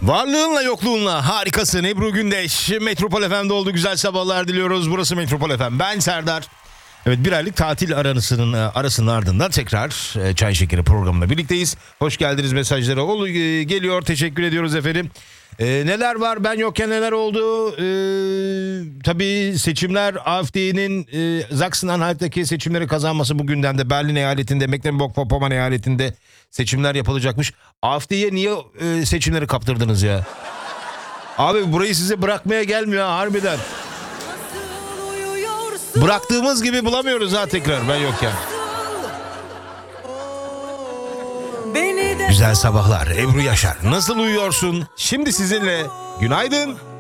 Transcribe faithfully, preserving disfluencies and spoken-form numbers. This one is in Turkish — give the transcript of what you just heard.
Varlığınla yokluğunla harikasın Ebru Gündeş. Metropol F M'de oldu, güzel sabahlar diliyoruz. Burası Metropol F M. Ben Serdar. Evet, bir aylık tatil arasının arasının ardından tekrar e, Çay Şekeri programında birlikteyiz. Hoş geldiniz mesajlara. Olu, e, geliyor, teşekkür ediyoruz efendim. E, neler var, ben yokken neler oldu? E, tabii seçimler, A F D'nin e, Sachsen-Anhalt'taki seçimleri kazanması bu gündemde. Berlin eyaletinde, Mecklenburg-Vorpommern eyaletinde seçimler yapılacakmış. A F D'ye niye e, seçimleri kaptırdınız ya? Abi burayı size bırakmaya gelmiyor ha, harbiden. Bıraktığımız gibi bulamıyoruz ha tekrar ben yokken. Güzel sabahlar Ebru Yaşar. Nasıl uyuyorsun? Şimdi sizinle günaydın.